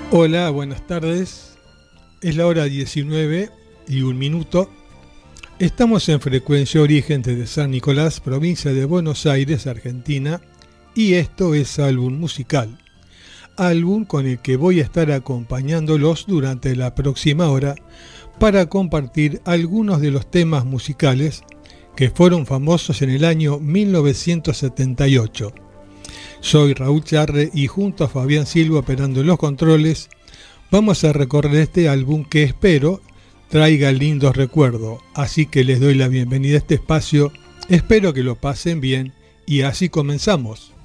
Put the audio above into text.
Hola, buenas tardes. Es la hora 19:01. Estamos en Frecuencia Origen desde San Nicolás, provincia de Buenos Aires, Argentina, y esto es Álbum Musical, álbum con el que voy a estar acompañándolos durante la próxima hora para compartir algunos de los temas musicales que fueron famosos en el año 1978. Soy Raúl Charre y junto a Fabián Silva operando los controles, vamos a recorrer este álbum que espero traiga lindos recuerdos, así que les doy la bienvenida a este espacio, espero que lo pasen bien y así comenzamos.